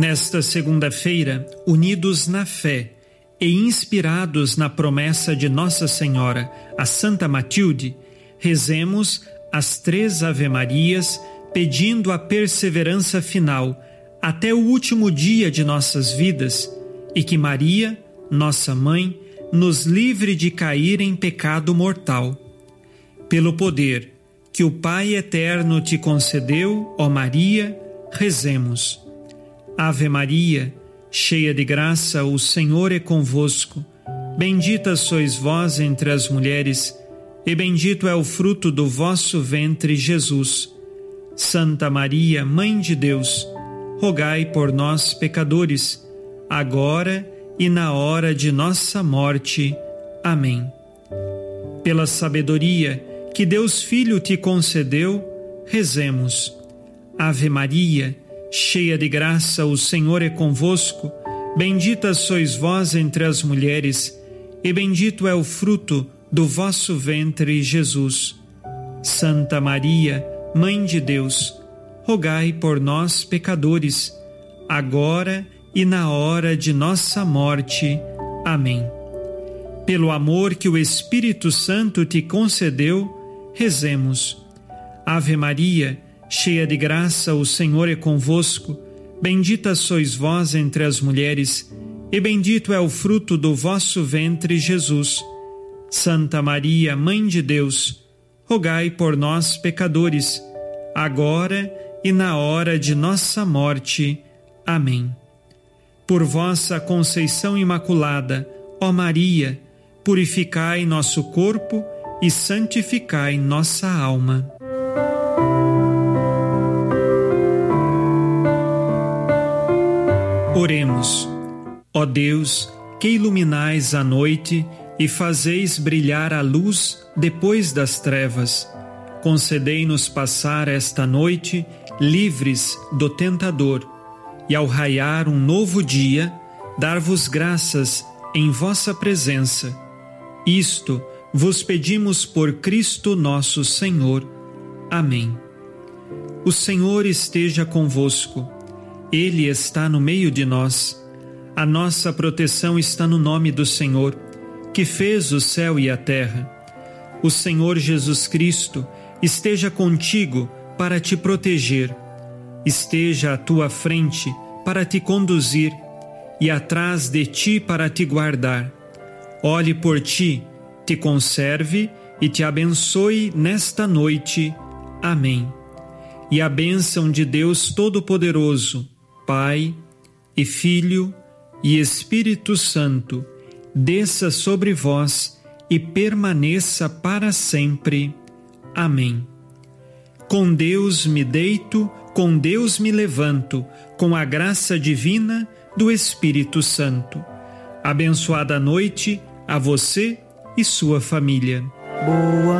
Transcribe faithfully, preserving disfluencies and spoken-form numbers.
Nesta segunda-feira, unidos na fé e inspirados na promessa de Nossa Senhora, a Santa Matilde, rezemos as três Ave-Marias pedindo a perseverança final até o último dia de nossas vidas e que Maria, nossa Mãe, nos livre de cair em pecado mortal. Pelo poder que o Pai Eterno te concedeu, ó Maria, rezemos. Ave Maria, cheia de graça, o Senhor é convosco. Bendita sois vós entre as mulheres, e bendito é o fruto do vosso ventre, Jesus. Santa Maria, Mãe de Deus, rogai por nós, pecadores, agora e na hora de nossa morte. Amém. Pela sabedoria que Deus Filho te concedeu, rezemos. Ave Maria, cheia de graça, o Senhor é convosco. Bendita sois vós entre as mulheres, e bendito é o fruto do vosso ventre, Jesus. Santa Maria, Mãe de Deus, rogai por nós, pecadores, agora e na hora de nossa morte. Amém. Pelo amor que o Espírito Santo te concedeu, rezemos. Ave Maria, cheia de graça, o Senhor é convosco. Bendita sois vós entre as mulheres, e bendito é o fruto do vosso ventre, Jesus. Santa Maria, Mãe de Deus, rogai por nós, pecadores, agora e na hora de nossa morte. Amém. Por vossa conceição imaculada, ó Maria, purificai nosso corpo e santificai nossa alma. Oremos. Ó Deus, que iluminais a noite e fazeis brilhar a luz depois das trevas, concedei-nos passar esta noite livres do tentador e, ao raiar um novo dia, dar-vos graças em vossa presença. Isto vos pedimos por Cristo nosso Senhor. Amém. O Senhor esteja convosco. Ele está no meio de nós. A nossa proteção está no nome do Senhor, que fez o céu e a terra. O Senhor Jesus Cristo esteja contigo para te proteger. Esteja à tua frente para te conduzir e atrás de ti para te guardar. Olhe por ti, te conserve e te abençoe nesta noite. Amém. E a bênção de Deus Todo-Poderoso, Pai e Filho e Espírito Santo, desça sobre vós e permaneça para sempre. Amém. Com Deus me deito, com Deus me levanto, com a graça divina do Espírito Santo. Abençoada noite a você e sua família. Boa